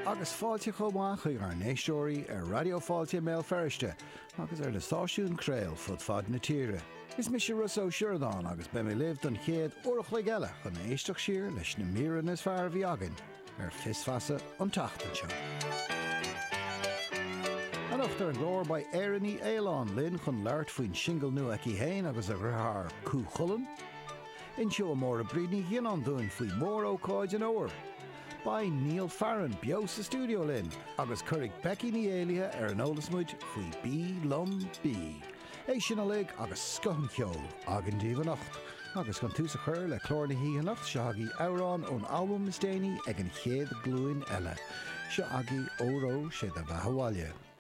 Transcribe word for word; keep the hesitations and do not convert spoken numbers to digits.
agus fáilte chomá chuig ar néistóirí ar Radio Fáilte Mail Ferriste agus ar le stáisiún Crail fud fad na tíre. Is mis sé Russo Siúrdáin agus be mé libh don chéad uirich le geile chun éisteach siar leis na míran is fearr bhí agan ar fisfasa an tachtanseo. Anachtar an glór ba éireanní Éileán linn chun leart faoin single nua aici héin agus a rithar cú chulann. Inseo mór a brídní ghin an dún faoi mór ócáid an óir. By Neil Farron bio sa studio linn agus curig Becky ní éilia ar an ólasmuid faoi bí lom bí. É sin a lig agus scohan ceol agan díomh nacht agus gan tús a chur le chlór na hí an nacht se hagaí árán ón album is déine ag an chéad glúin eile. Se agaí óró sé de bheithháile.